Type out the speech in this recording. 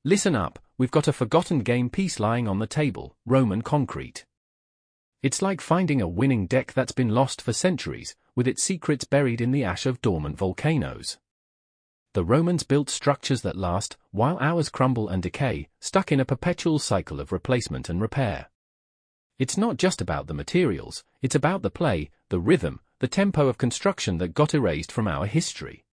Listen up, we've got a forgotten game piece lying on the table, Roman concrete. It's like finding a winning deck that's been lost for centuries, with its secrets buried in the ash of dormant volcanoes. The Romans built structures that last, while ours crumble and decay, stuck in a perpetual cycle of replacement and repair. It's not just about the materials, it's about the play, the rhythm, the tempo of construction that got erased from our history.